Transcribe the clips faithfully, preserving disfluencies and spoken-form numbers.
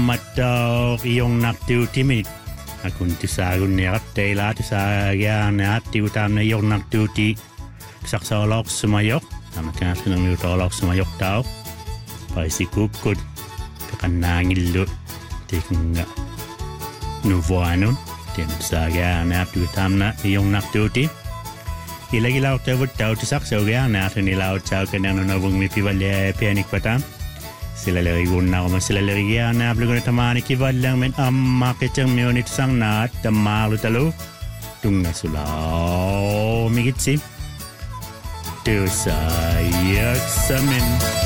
Matau iyong naktiutimit. Akun tisagun nirat teila tisagya niat tiutam na iyong naktiuti. Saksalok sumayok. Namat ka natin ang yutolok sumayok tao. Paisikukod. Kakanangilo. Tikong nga. Nuvuanun. Tinasagya niat tiutam na iyong naktiuti. Ilagilaw tawad tao tisaksawya natin ilaw tao kanano na bung mipivalya pianik patam. Sila larigun na ako man sila larigyan na ablo na tamani kivalang men amma kecang mionit sang nat tamalu talo tunga sulaw migitsim tu sayak samin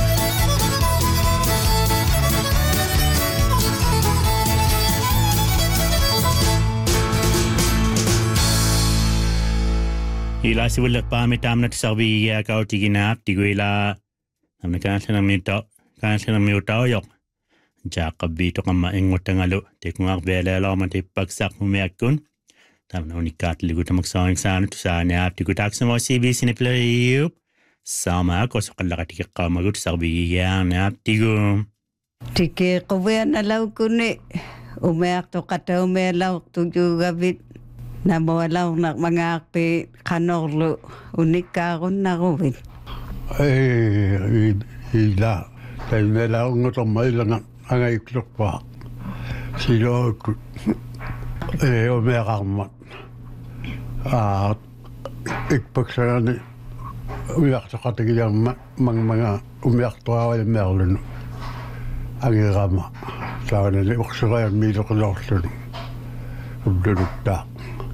ila si wala pamitam na tisabi ya kau tiginap tigwila namna kanasa na minto kanasa na miutaw yok jakabito ka maingot ang alo te kung akbela alo man te pagsak mumiakun tam na unikat ligut na magsawang sana to sa niap tigutak sa mga C B siniplayup sama ako sa kalakatika ka magut sa kabigyan niap tigo tike kawayan alaw ko ni umiak to kata umialaw to gabit na mawalaw na mga akpi kanorlo unika ako na kuwin ay ila kaya nila ang utamay lang ang iklok pa. Sila eh umiyakamat. At ikpagsara ni umiyak sa katigiyang mga mga umiyak to awal merlin ang irama. Sa kanila ipagsara yung milo kalorsun. Ubdunugta.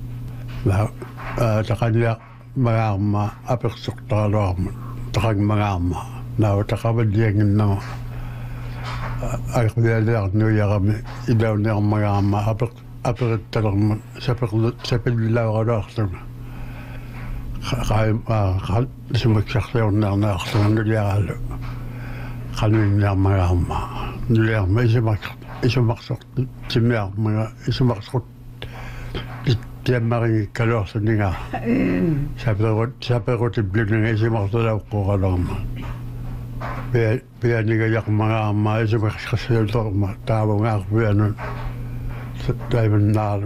Sa kanila mga ama apeksok talaman. Takang mga ama. Now, takabadiyangin na ay kaya nuya kami ilaw na ang mga ama apak apak talagang sa sa paglaw ka doktor kaya sumagsaksaw na nakasang niliyalo kanuin na mga ama niliyang may isumaksok simiyang mga isumaksok tiyan maring kalorso nga sa perotiblig nga isumaksalaw ko ka naman Pia nigayak mga ama sa makasasal ma tao nga ako yan sa tayo nalo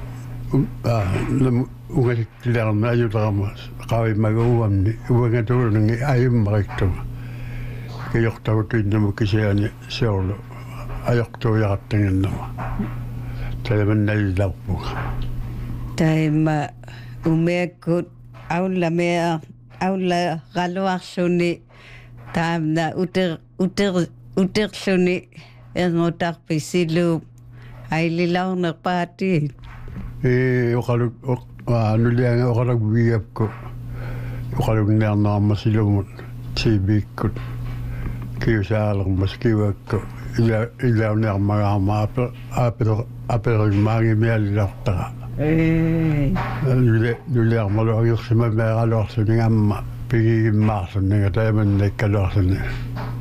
unga kilang na ayun tama kaway mag-uwam ni uwang nga tulo nang ayun makikita kayok tao tuwid na magkisaya ni Siyolo ayok to yakat tingin naman tayo man nalilaw po tayo ma umekot awla mea awla kalwakso ni Tam na uter uter uter suni ang utak pisilu ay lilaw na pati. Eh, okalog ano liang okalog biyap ko. Okalog na na masilu sibik ko. Kiyo sa alang maskiwag ko. Ilaw ilaw na mga ama apel apel apel mga miyalilaw taka. Eh. Nule nule ang malawag sa mga alor sa mga ama. Pigi masan nga tayo man nagkalorsan niya.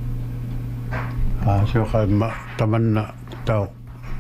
So kaya taman na tao.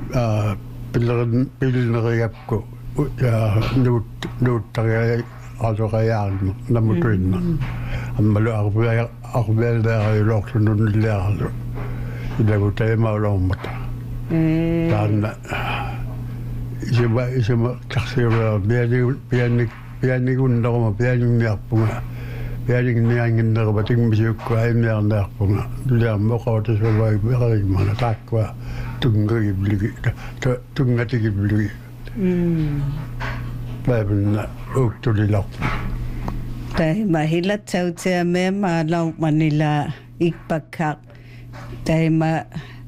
Pilil na kayap ko. Nut kaya aso kaya namutuin na. Ang malo ako bel na kayo loksan nun nila ako. Hindi ko tayo maulong mata. Dahil na isa ba isa ba kaksira piyanig piyanig unda ko ma piyanig niya po nga. Piyanig niya ngin na kabating misyo ko ay niya na po nga. Dila mo ko ito sa bahay bakalig mga takwa tunggagibili tungatigibili. Bago na uktulilak. Dahil mahilat sa utsa may malaw Manila ikpagkak. Dahil ma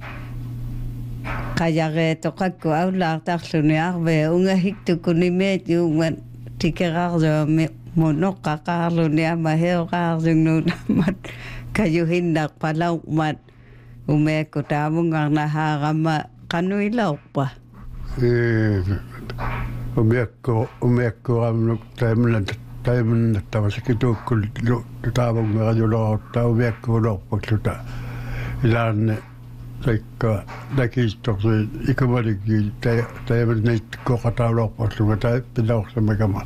kaya reto kako aw laktak suniak be unga hiktu kuni medyo man tikerar do mono kakalo niya maheo karzung no mat kayo hindak palaw mat umeko tamo nga naharama kanu ilaw pa. Eh, umeko umeko am tayo na tayo na tayo sa kito kul tayo mga kayo tayo umeko lo pagluta ilan like nakita ko ikamalik tayo tayo na ko katalo pagluta pilaw sa magama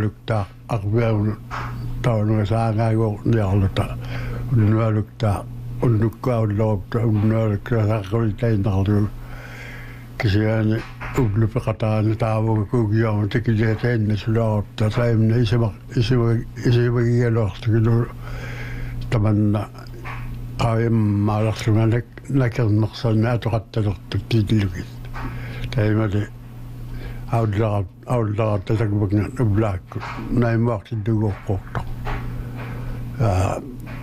unwalukta akbel taon nga sa nga ko niyaluta unwalukta unnukkaulloopta unnaalakkaaqulitainarlu kisiani uglupaqataani taavuga kuugiyaama tikiliatainna sulaorta taimna isima isima isimagialoortugilu tamanna qaayammaalarsuna nakernersanna atoqattalertu tiitilugit taimali aullarat aullarat tasakbagna ublaakku naimuartiddugoqqorto aa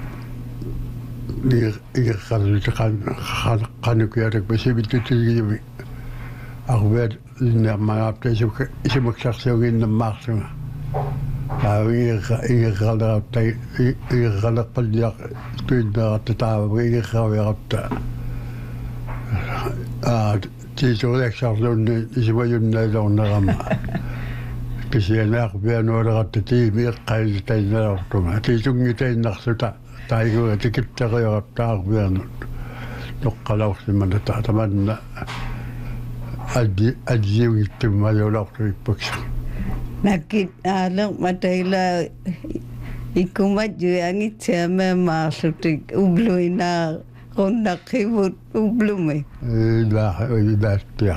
iirqarlutiqan qanukiatak pasibittutilgimi arveat linnermagaapta isuk isimaksarsiuginnammaarsunga aa iirqa iirqaleqapta iirqaleqqalliaq tuinneeratta taavaga iirqaviaqapta aa tiisuriaksarluunni isimayunnailornerama kisianaarpianuuleratta tiimi eqqailitainnerortuma tiisungitainnarsuta taiguga tikitteriorapta arpianut noqqalaorsimana taatamanna addi addiugittummajuulortuippuksi nakit aalaq mataila ikumatjuangitsiame maarlutik ubluina qonnaqivut ublume ila ilaattia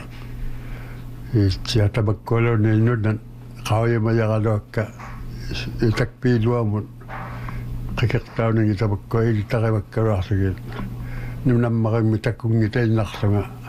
itsiatabakkoluniinnunan qauyamajaraluakka itakpiiluamun qikertauningi tabakkoili tarivakkaluarsigit nunammarimmi takkungitainnarsunga